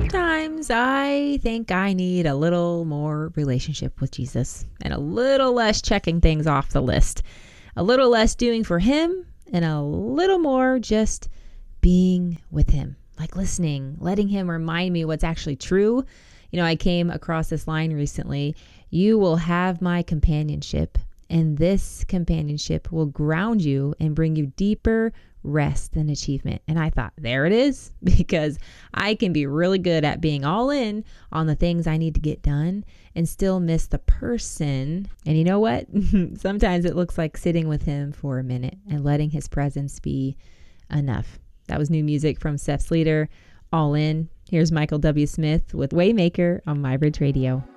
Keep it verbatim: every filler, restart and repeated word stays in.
sometimes I think I need a little more relationship with Jesus and a little less checking things off the list, a little less doing for him and a little more just being with him, like listening, letting him remind me what's actually true. You know, I came across this line recently: you will have my companionship, and this companionship will ground you and bring you deeper rest and achievement. And I thought, there it is, because I can be really good at being all in on the things I need to get done and still miss the person. And you know what? Sometimes it looks like sitting with him for a minute and letting his presence be enough. That was new music from Seth Sleater, All In. Here's Michael W. Smith with Waymaker on MyBridge Radio.